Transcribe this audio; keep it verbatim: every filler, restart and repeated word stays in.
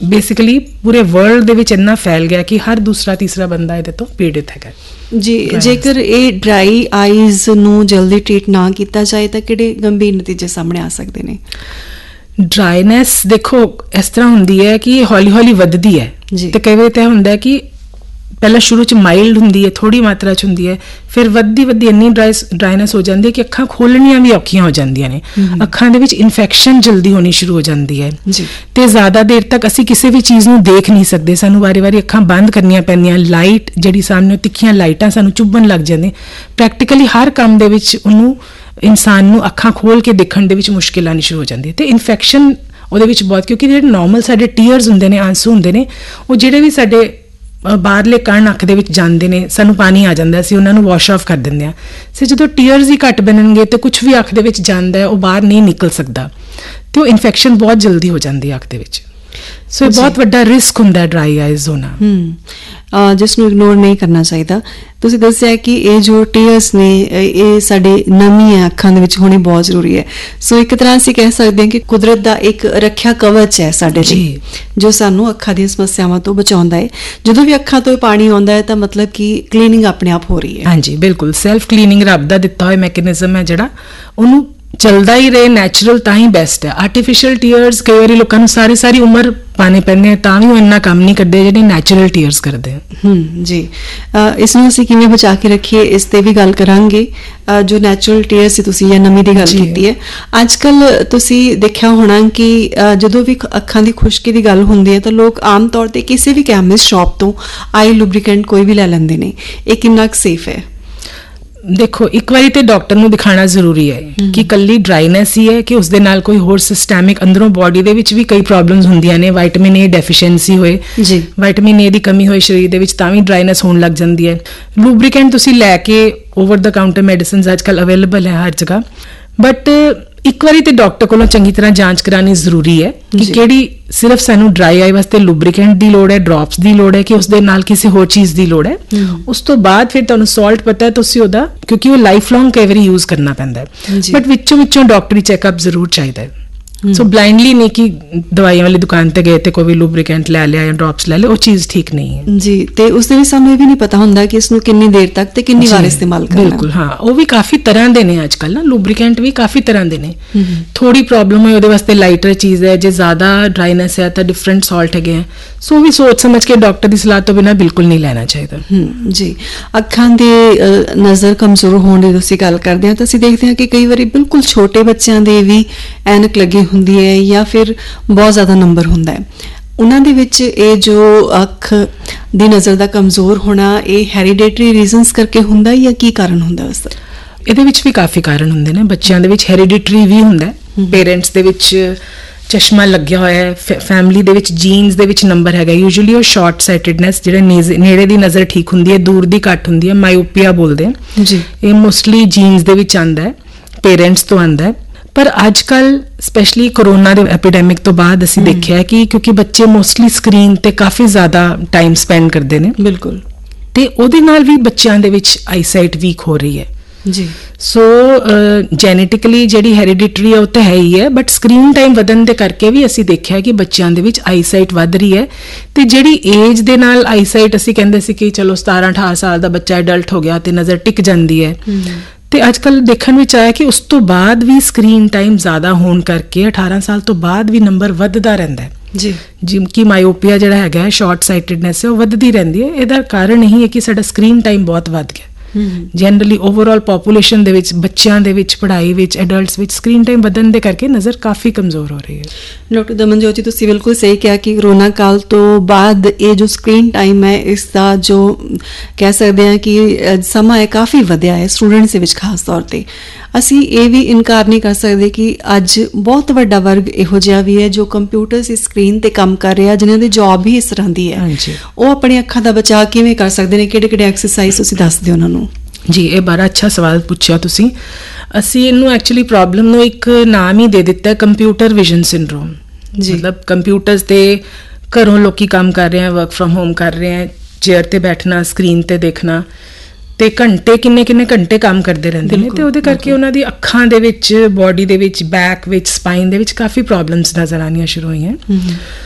Basically ਪੂਰੇ world ਦੇ ਵਿੱਚ ਇੰਨਾ ਫੈਲ ਗਿਆ ਕਿ ਹਰ ਦੂਸਰਾ ਤੀਸਰਾ ਬੰਦਾ ਇਹਦੇ ਤੋਂ ਪੀੜਿਤ ਹੈਗਾ ਜੀ। ਜੇਕਰ ਇਹ ਡਰਾਈ ਆਈਜ਼ ਨੂੰ ਜਲਦੀ ਟ੍ਰੀਟ ਨਾ ਕੀਤਾ ਜਾਏ ਤਾਂ ਕਿਹੜੇ ਗੰਭੀਰ ਨਤੀਜੇ ਸਾਹਮਣੇ ਆ ਸਕਦੇ ਨੇ? ਡਰਾਈਨੈਸ ਦੇਖੋ ਇਸ ਤਰ੍ਹਾਂ ਹੁੰਦੀ ਹੈ ਕਿ ਹੌਲੀ ਹੌਲੀ ਵੱਧਦੀ ਹੈ, ਤੇ ਕਈ ਵਾਰ ਤਾਂ ਹੁੰਦਾ ਕਿ ਪਹਿਲਾਂ ਸ਼ੁਰੂ ਚ ਮਾਈਲਡ ਹੁੰਦੀ ਹੈ, ਥੋੜੀ ਮਾਤਰਾ ਚ ਹੁੰਦੀ ਹੈ, ਫਿਰ ਵੱਧਦੀ ਵੱਧਦੀ ਇੰਨੀ ਡਰਾਈ ਡਰਾਈਨੈਸ ਹੋ ਜਾਂਦੀ ਹੈ ਕਿ ਅੱਖਾਂ ਖੋਲਣੀਆਂ ਵੀ ਔਖੀਆਂ ਹੋ ਜਾਂਦੀਆਂ ਨੇ, ਅੱਖਾਂ ਦੇ ਵਿੱਚ ਇਨਫੈਕਸ਼ਨ ਜਲਦੀ ਹੋਣੀ ਸ਼ੁਰੂ ਹੋ ਜਾਂਦੀ ਹੈ, ਤੇ ਜ਼ਿਆਦਾ ਦੇਰ ਤੱਕ ਅਸੀਂ ਕਿਸੇ ਵੀ ਚੀਜ਼ ਨੂੰ ਦੇਖ ਨਹੀਂ ਸਕਦੇ, ਸਾਨੂੰ ਵਾਰੀ ਵਾਰੀ ਅੱਖਾਂ ਬੰਦ ਕਰਨੀਆਂ ਪੈਂਦੀਆਂ, ਲਾਈਟ ਜਿਹੜੀ ਸਾਹਮਣੇ ਤਿੱਖੀਆਂ ਲਾਈਟਾਂ ਸਾਨੂੰ ਚੁੱਭਣ ਲੱਗ ਜਾਂਦੀਆਂ, ਪ੍ਰੈਕਟੀਕਲੀ ਹਰ ਕੰਮ ਦੇ ਵਿੱਚ ਉਹਨੂੰ ਇਨਸਾਨ ਨੂੰ ਅੱਖਾਂ ਖੋਲ ਕੇ ਦੇਖਣ ਦੇ ਵਿੱਚ ਮੁਸ਼ਕਿਲ ਆਉਣੀ ਸ਼ੁਰੂ ਹੋ ਜਾਂਦੀ ਹੈ, ਤੇ ਇਨਫੈਕਸ਼ਨ ਉਹਦੇ ਵਿੱਚ ਬਹੁਤ, ਕਿਉਂਕਿ ਜਿਹੜੇ ਨੋਰਮਲ ਸਾਡੇ ਟੀਅਰਸ ਹੁੰਦੇ ਨੇ, ਆਂਸੂ ਹੁੰਦੇ ਨੇ, ਉਹ ਜਿਹੜੇ ਵੀ ਸਾਡੇ ਬਾਹਰਲੇ ਕਣ ਅੱਖ ਦੇ ਵਿੱਚ ਜਾਂਦੇ ਨੇ, ਸਾਨੂੰ ਪਾਣੀ ਆ ਜਾਂਦਾ, ਅਸੀਂ ਉਹਨਾਂ ਨੂੰ ਵਾਸ਼ ਆਫ ਕਰ ਦਿੰਦੇ ਹਾਂ। ਸੋ ਜਦੋਂ ਟੀਅਰਸ ਹੀ ਘੱਟ ਬਣਨਗੇ ਤੇ ਕੁਝ ਵੀ ਅੱਖ ਦੇ ਵਿੱਚ ਜਾਂਦਾ ਹੈ ਉਹ ਬਾਹਰ ਨਹੀਂ ਨਿਕਲ ਸਕਦਾ, ਤੇ ਉਹ ਇਨਫੈਕਸ਼ਨ ਬਹੁਤ ਜਲਦੀ ਹੋ ਜਾਂਦੀ ਹੈ ਅੱਖ ਦੇ ਵਿੱਚ। ਸੋ ਇਹ ਬਹੁਤ ਵੱਡਾ ਰਿਸਕ ਹੁੰਦਾ ਹੈ ਡਰਾਈ ਆਈਜ਼ ਹੋਣਾ, ਜਿਸ ਨੂੰ ਇਗਨੋਰ ਨਹੀਂ ਕਰਨਾ ਚਾਹੀਦਾ। ਤੁਸੀਂ ਦੱਸਿਆ ਕਿ ਇਹ ਜੋ ਟੀਅਰਸ ਨੇ ਇਹ ਸਾਡੇ ਨਮੀ ਹੈ ਅੱਖਾਂ ਦੇ ਵਿੱਚ ਹੋਣੀ ਬਹੁਤ ਜ਼ਰੂਰੀ ਹੈ। ਸੋ ਇੱਕ ਤਰ੍ਹਾਂ ਅਸੀਂ ਕਹਿ ਸਕਦੇ ਹਾਂ ਕਿ ਕੁਦਰਤ ਦਾ ਇੱਕ ਰੱਖਿਆ ਕਵਚ ਹੈ ਸਾਡੇ ਲਈ, ਜੋ ਸਾਨੂੰ ਅੱਖਾਂ ਦੀਆਂ ਸਮੱਸਿਆਵਾਂ ਤੋਂ ਬਚਾਉਂਦਾ ਹੈ। ਜਦੋਂ ਵੀ ਅੱਖਾਂ ਤੋਂ ਪਾਣੀ ਆਉਂਦਾ ਹੈ ਤਾਂ ਮਤਲਬ ਕਿ ਕਲੀਨਿੰਗ ਆਪਣੇ ਆਪ ਹੋ ਰਹੀ ਹੈ। ਹਾਂਜੀ ਬਿਲਕੁਲ, ਸੈਲਫ ਕਲੀਨਿੰਗ ਰੱਬ ਦਾ ਦਿੱਤਾ ਹੋਇਆ ਮੈਕੈਨਿਜ਼ਮ ਹੈ ਜਿਹੜਾ, ਉਹਨੂੰ ਚੱਲਦਾ ਹੀ ਰਹੇ, ਨੈਚੁਰਲ ਤਾਂ ਹੀ ਬੈਸਟ ਹੈ। ਆਰਟੀਫਿਸ਼ੀਅਲ ਟੀਅਰਸ ਕਈ ਵਾਰੀ ਲੋਕਾਂ ਨੂੰ ਸਾਰੀ ਸਾਰੀ ਉਮਰ ਪਾਣੇ ਪੈਂਦੇ ਆ ਤਾਂ ਵੀ ਉਹ ਇੰਨਾ ਕੰਮ ਨਹੀਂ ਕਰਦੇ ਜਿਹੜੇ ਨੈਚੁਰਲ ਟੀਅਰਸ ਕਰਦੇ ਆ। ਹੂੰ ਜੀ, ਇਸ ਨੂੰ ਅਸੀਂ ਕਿਵੇਂ ਬਚਾ ਕੇ ਰੱਖੀਏ ਇਸ ਤੇ ਵੀ ਗੱਲ ਕਰਾਂਗੇ। ਜੋ ਨੈਚੁਰਲ ਟੀਅਰਸ ਤੁਸੀਂ ਜਾਂ ਨਮੀ ਦੀ ਗੱਲ ਕੀਤੀ ਹੈ, ਅੱਜ ਕੱਲ੍ਹ ਤੁਸੀਂ ਦੇਖਿਆ ਹੋਣਾ ਕਿ ਜਦੋਂ ਵੀ ਅੱਖਾਂ ਦੀ ਖੁਸ਼ਕੀ ਦੀ ਗੱਲ ਹੁੰਦੀ ਹੈ ਤਾਂ ਲੋਕ ਆਮ ਤੌਰ ਤੇ ਕਿਸੇ ਵੀ ਕੈਮਿਸਟ ਸ਼ਾਪ ਤੋਂ ਆਈ ਲੂਬਰੀਕੈਂਟ ਕੋਈ ਵੀ ਲੈ ਲੈਂਦੇ ਨੇ। ਇਹ ਕਿੰਨਾ ਕੁ ਸੇਫ ਹੈ? ਦੇਖੋ, ਇੱਕ ਵਾਰੀ ਤੇ ਡਾਕਟਰ ਨੂੰ ਦਿਖਾਣਾ ਜ਼ਰੂਰੀ ਹੈ ਕਿ ਕੱਲੀ ਡਰਾਈਨੈਸ ਹੀ ਹੈ ਕਿ ਉਸਦੇ ਨਾਲ ਕੋਈ ਹੋਰ ਸਿਸਟੈਮਿਕ ਅੰਦਰੋਂ ਬਾਡੀ ਦੇ ਵਿੱਚ ਵੀ ਕਈ ਪ੍ਰੋਬਲਮਸ ਹੁੰਦੀਆਂ ਨੇ, ਵਿਟਾਮਿਨ ਏ ਡੈਫੀਸ਼ੀਐਂਸੀ ਹੋਏ, ਵਿਟਾਮਿਨ ਏ ਦੀ ਕਮੀ ਹੋਏ ਸਰੀਰ ਦੇ ਵਿੱਚ ਤਾਂ ਵੀ ਡਰਾਈਨੈਸ ਹੋਣ ਲੱਗ ਜਾਂਦੀ ਹੈ। ਲੂਬਰੀਕੈਂਟ ਤੁਸੀਂ ਲੈ ਕੇ ਓਵਰ ਦਾ ਕਾਊਂਟਰ ਮੈਡੀਸਿਨਸ ਅੱਜ ਕੱਲ੍ਹ ਅਵੇਲੇਬਲ ਹੈ ਹਰ ਜਗ੍ਹਾ, ਬਟ ਇੱਕ ਵਾਰੀ ਤੇ ਡਾਕਟਰ ਕੋਲੋਂ ਚੰਗੀ ਤਰ੍ਹਾਂ ਜਾਂਚ ਕਰਾਉਣੀ ਜ਼ਰੂਰੀ ਹੈ ਕਿ ਕਿਹੜੀ ਸਿਰਫ ਸਾਨੂੰ ਡਰਾਈ ਆਈ ਵਾਸਤੇ ਲੂਬਰੀਕੈਂਟ ਦੀ ਲੋੜ ਹੈ, ਡ੍ਰੌਪਸ ਦੀ ਲੋੜ ਹੈ, ਕਿ ਉਸਦੇ ਨਾਲ ਕਿਸੇ ਹੋਰ ਚੀਜ਼ ਦੀ ਲੋੜ ਹੈ। ਉਸ ਤੋਂ ਬਾਅਦ ਫਿਰ ਤੁਹਾਨੂੰ ਸਾਲਟ ਪਤਾ ਹੈ ਤੁਸੀਂ ਉਹਦਾ, ਕਿਉਂਕਿ ਉਹ ਲਾਈਫ ਲੌਂਗ ਕਈ ਵਾਰੀ ਯੂਜ਼ ਕਰਨਾ ਪੈਂਦਾ ਹੈ, ਬਟ ਵਿੱਚੋਂ ਵਿੱਚੋਂ ਡਾਕਟਰੀ ਚੈੱਕਅਪ ਜ਼ਰੂਰ ਚਾਹੀਦਾ ਹੈ। ਸੋ ਬਲਾਈਂਡਲੀ ਨਹੀਂ ਕਿ ਦਵਾਈਆਂ ਵਾਲੀ ਦੁਕਾਨ ਤੇ ਗਏ ਤੇ ਕੋਈ ਵੀ ਲੂਬਰੀਕੈਂਟ ਲੈ ਲਿਆ ਜਾਂ ਡ੍ਰੌਪਸ ਲੈ ਲਏ, ਉਹ ਚੀਜ਼ ਠੀਕ ਨਹੀਂ ਹੈ ਜੀ। ਤੇ ਉਸ ਦੇ ਵਿੱਚ ਸਾਨੂੰ ਇਹ ਵੀ ਨਹੀਂ ਪਤਾ ਹੁੰਦਾ ਕਿ ਇਸ ਨੂੰ ਕਿੰਨੀ ਦੇਰ ਤੱਕ ਤੇ ਕਿੰਨੀ ਵਾਰ ਇਸਤੇਮਾਲ ਕਰਨਾ। ਬਿਲਕੁਲ, ਹਾਂ, ਉਹ ਵੀ ਕਾਫੀ ਤਰ੍ਹਾਂ ਦੇ ਨੇ ਅੱਜ ਕੱਲ੍ਹ ਨਾ, ਲੂਬਰੀਕੈਂਟ ਵੀ ਕਾਫੀ ਤਰ੍ਹਾਂ ਦੇ ਨੇ। ਥੋੜੀ ਪ੍ਰੋਬਲਮ ਹੋਏ ਉਹਦੇ ਵਾਸਤੇ ਲਾਈਟਰ ਚੀਜ਼ ਹੈ, ਜੇ ਜ਼ਿਆਦਾ ਡਰਾਈਨੈਸ ਹੈ ਤਾਂ ਡਿਫਰੈਂਟ ਸਾਲਟ ਹੈਗੇ ਹੈ। ਸੋ ਵੀ ਸੋਚ ਸਮਝ ਕੇ ਡਾਕਟਰ ਦੀ ਸਲਾਹ ਤੋਂ ਬਿਨਾਂ ਬਿਲਕੁਲ ਨਹੀਂ ਲੈਣਾ ਚਾਹੀਦਾ। ਜੀ, ਅੱਖਾਂ ਦੀ ਨਜ਼ਰ ਕਮਜ਼ੋਰ ਹੋਣ ਦੀ ਤੁਸੀਂ ਗੱਲ ਕਰਦੇ ਹਾਂ ਤਾਂ ਅਸੀਂ ਦੇਖਦੇ ਹਾਂ ਕਿ ਕਈ ਵਾਰੀ ਬਿਲਕੁਲ ਛੋਟੇ ਬੱਚਿਆਂ ਦੇ ਵੀ ਐਨਕ ਲੱਗੀ ਹੁੰਦੀ ਹੈ ਜਾਂ ਫਿਰ ਬਹੁਤ ਜ਼ਿਆਦਾ ਨੰਬਰ ਹੁੰਦਾ ਹੈ। ਉਹਨਾਂ ਦੇ ਵਿੱਚ ਇਹ ਜੋ ਅੱਖ ਦੀ ਨਜ਼ਰ ਦਾ ਕਮਜ਼ੋਰ ਹੋਣਾ, ਇਹ ਹੈਰੀਡੇਟਰੀ ਰੀਜ਼ਨਸ ਕਰਕੇ ਹੁੰਦਾ ਜਾਂ ਕੀ ਕਾਰਨ ਹੁੰਦਾ ਉਸ ਦਾ? ਇਹਦੇ ਵਿੱਚ ਵੀ ਕਾਫੀ ਕਾਰਨ ਹੁੰਦੇ ਨੇ। ਬੱਚਿਆਂ ਦੇ ਵਿੱਚ ਹੈਰੀਡੇਟਰੀ ਵੀ ਹੁੰਦਾ, ਪੇਰੈਂਟਸ ਦੇ ਵਿੱਚ ਚਸ਼ਮਾ ਲੱਗਿਆ ਹੋਇਆ ਹੈ, ਫੈਮਿਲੀ ਦੇ ਵਿੱਚ ਜੀਨਸ ਦੇ ਵਿੱਚ ਨੰਬਰ ਹੈਗਾ, ਯੂਜੂਅਲੀ ਉਹ ਸ਼ਾਰਟ ਸਾਈਟਡਨੈਸ, ਜਿਹੜੇ ਨੇੜੇ ਦੀ ਨਜ਼ਰ ਠੀਕ ਹੁੰਦੀ ਹੈ, ਦੂਰ ਦੀ ਘੱਟ ਹੁੰਦੀ ਹੈ, ਮਾਇਓਪੀਆ ਬੋਲਦੇ ਆ ਜੀ। ਇਹ ਮੋਸਟਲੀ ਜੀਨਸ ਦੇ ਵਿੱਚ ਆਉਂਦਾ ਹੈ, ਪੇਰੈਂਟਸ ਤੋਂ ਆਉਂਦਾ ਹੈ। ਪਰ ਅੱਜ ਕੱਲ੍ਹ ਸਪੈਸ਼ਲੀ ਕੋਰੋਨਾ ਦੇ ਐਪੀਡੈਮਿਕ ਤੋਂ ਬਾਅਦ ਅਸੀਂ ਦੇਖਿਆ ਕਿ ਕਿਉਂਕਿ ਬੱਚੇ ਮੋਸਟਲੀ ਸਕਰੀਨ ਤੇ ਕਾਫੀ ਜ਼ਿਆਦਾ ਟਾਈਮ ਸਪੈਂਡ ਕਰਦੇ ਨੇ, ਬਿਲਕੁਲ, ਤੇ ਉਹਦੇ ਨਾਲ ਵੀ ਬੱਚਿਆਂ ਦੇ ਵਿੱਚ ਆਈਸਾਈਟ ਵੀਕ ਹੋ ਰਹੀ ਹੈ ਜੀ। ਸੋ ਜੈਨੇਟਿਕਲੀ ਜਿਹੜੀ ਹੈਰੀਡਿਟਰੀ ਹੈ ਉਹ ਤਾਂ ਹੈ ਹੀ ਹੈ, ਬਟ ਸਕਰੀਨ ਟਾਈਮ ਵਧਣ ਦੇ ਕਰਕੇ ਵੀ ਅਸੀਂ ਦੇਖਿਆ ਕਿ ਬੱਚਿਆਂ ਦੇ ਵਿੱਚ ਆਈਸਾਈਟ ਵੱਧ ਰਹੀ ਹੈ। ਤੇ ਜਿਹੜੀ ਏਜ ਦੇ ਨਾਲ ਆਈਸਾਈਟ, ਅਸੀਂ ਕਹਿੰਦੇ ਸੀ ਕਿ ਚਲੋ ਸਤਾਰਾਂ ਅਠਾਰਾਂ ਸਾਲ ਦਾ ਬੱਚਾ ਐਡਲਟ ਹੋ ਗਿਆ ਤੇ ਨਜ਼ਰ ਟਿਕ ਜਾਂਦੀ ਹੈ, ਤੇ ਅੱਜ ਕੱਲ੍ਹ ਦੇਖਣ ਵਿੱਚ ਆਇਆ ਕਿ ਉਸ ਤੋਂ ਬਾਅਦ ਵੀ ਸਕਰੀਨ ਟਾਈਮ ਜ਼ਿਆਦਾ ਹੋਣ ਕਰਕੇ ਅਠਾਰਾਂ ਸਾਲ ਤੋਂ ਬਾਅਦ ਵੀ ਨੰਬਰ ਵੱਧਦਾ ਰਹਿੰਦਾ ਹੈ ਜੀ। ਜਿਵੇਂ ਕਿ ਮਾਇਓਪੀਆ ਜਿਹੜਾ ਹੈਗਾ ਹੈ, ਸ਼ਾਰਟ ਸਾਈਟਡਨੈਸ ਹੈ, ਉਹ ਵੱਧਦੀ ਰਹਿੰਦੀ ਹੈ। ਇਹਦਾ ਕਾਰਨ ਇਹੀ ਹੈ ਕਿ ਸਾਡਾ ਸਕਰੀਨ ਟਾਈਮ ਬਹੁਤ ਵੱਧ ਗਿਆ। ਜਨਰਲੀ ਓਵਰਆਲ ਪੋਪੂਲੇਸ਼ਨ ਦੇ ਵਿੱਚ, ਬੱਚਿਆਂ ਦੇ ਵਿੱਚ, ਪੜ੍ਹਾਈ ਵਿੱਚ, ਐਡਲਟਸ ਵਿੱਚ ਸਕਰੀਨ ਟਾਈਮ ਵਧਣ ਦੇ ਕਰਕੇ ਨਜ਼ਰ ਕਾਫੀ ਕਮਜ਼ੋਰ ਹੋ ਰਹੀ ਹੈ। ਡਾਕਟਰ ਦਮਨਜੋਤ ਜੀ, ਤੁਸੀਂ ਬਿਲਕੁਲ ਸਹੀ ਕਿਹਾ ਕਿ ਕਰੋਨਾ ਕਾਲ ਤੋਂ ਬਾਅਦ ਇਹ ਜੋ ਸਕਰੀਨ ਟਾਈਮ ਹੈ, ਇਸ ਦਾ ਜੋ ਕਹਿ ਸਕਦੇ ਹਾਂ ਕਿ ਸਮਾਂ ਹੈ ਕਾਫੀ ਵਧਿਆ ਹੈ ਸਟੂਡੈਂਟਸ ਦੇ ਵਿੱਚ ਖਾਸ ਤੌਰ ਤੇ। ਅਸੀਂ ਇਹ ਵੀ ਇਨਕਾਰ ਨਹੀਂ ਕਰ ਸਕਦੇ ਕਿ ਅੱਜ ਬਹੁਤ ਵੱਡਾ ਵਰਗ ਇਹੋ ਜਿਹਾ ਵੀ ਹੈ ਜੋ ਕੰਪਿਊਟਰ ਦੀ ਸਕਰੀਨ ਤੇ ਕੰਮ ਕਰ ਰਿਹਾ, ਜਿਨ੍ਹਾਂ ਦੀ ਜੌਬ ਹੀ ਇਸ ਤਰ੍ਹਾਂ ਦੀ ਹੈ। ਉਹ ਆਪਣੀ ਅੱਖਾਂ ਦਾ ਬਚਾਅ ਕਿਵੇਂ ਕਰ ਸਕਦੇ ਨੇ? ਕਿਹੜੇ ਕਿਹੜੇ ਐਕਸਰਸਾਈਜ਼ ਤੁਸੀਂ ਦੱਸ ਦਿਓ ਉਹਨਾਂ ਨੂੰ। ਜੀ, ਇਹ ਬੜਾ ਅੱਛਾ ਸਵਾਲ ਪੁੱਛਿਆ ਤੁਸੀਂ। ਅਸੀਂ ਇਹਨੂੰ ਐਕਚੁਅਲੀ ਪ੍ਰੋਬਲਮ ਨੂੰ ਇੱਕ ਨਾਮ ਹੀ ਦੇ ਦਿੱਤਾ, ਕੰਪਿਊਟਰ ਵਿਜ਼ਨ ਸਿੰਡਰੋਮ। ਮਤਲਬ ਕੰਪਿਊਟਰਸ ਤੇ ਘਰੋਂ ਲੋਕੀ ਕੰਮ ਕਰ ਰਹੇ ਆ, ਵਰਕ ਫਰੋਮ ਹੋਮ ਕਰ ਰਹੇ ਆ, ਚੇਅਰ ਤੇ ਬੈਠਣਾ, ਸਕਰੀਨ ਤੇ ਦੇਖਣਾ, ਤੇ ਘੰਟੇ ਕਿੰਨੇ ਕਿੰਨੇ ਘੰਟੇ ਕੰਮ ਕਰਦੇ ਰਹਿੰਦੇ ਨੇ, ਤੇ ਉਹਦੇ ਕਰਕੇ ਉਹਨਾਂ ਦੀ ਅੱਖਾਂ ਦੇ ਵਿੱਚ, ਬੋਡੀ ਦੇ ਵਿੱਚ, ਬੈਕ ਵਿੱਚ, ਸਪਾਈਨ ਦੇ ਵਿੱਚ ਕਾਫੀ ਪ੍ਰੋਬਲਮਸ ਨਜ਼ਰ ਆਉਣੀਆਂ ਸ਼ੁਰੂ ਹੋਈਆਂ।